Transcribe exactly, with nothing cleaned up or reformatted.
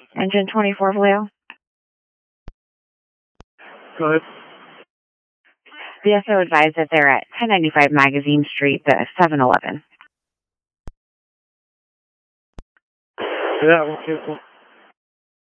Engine twenty-four, Vallejo. Go ahead. The S O advised that they're at ten ninety-five Magazine Street, the seven eleven. Yeah, okay, cool.